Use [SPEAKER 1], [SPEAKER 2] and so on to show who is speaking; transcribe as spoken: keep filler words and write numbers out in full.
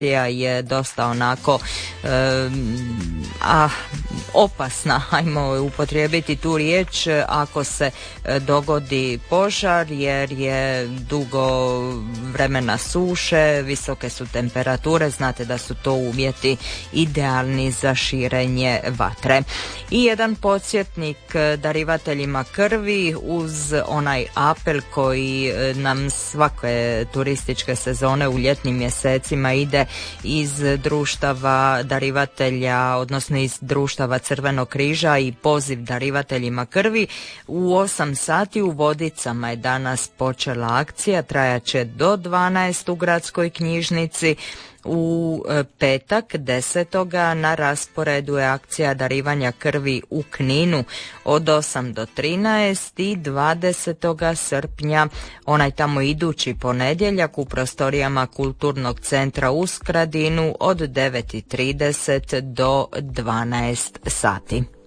[SPEAKER 1] je dosta onako e, a opasna, ajmo upotrijebiti tu riječ, ako se dogodi požar, jer je dugo vremena suše, visoke su temperature, znate da su to uvjeti idealni za širenje vatre. I jedan podsjetnik darivateljima krvi uz onaj apel koji nam svake turističke sezone u ljetnim mjesecima ide iz društava darivatelja, odnosno iz društava Crvenog križa i poziv darivateljima krvi. U osam sati u Vodicama je danas počela akcija, trajaće do dvanaest u gradskoj knjižnici. U petak desetoga na rasporedu je akcija darivanja krvi u Kninu od osam do trinaest i dvadesetog srpnja, onaj tamo idući ponedjeljak, u prostorijama Kulturnog centra u Skradinu od devet i trideset do dvanaest sati.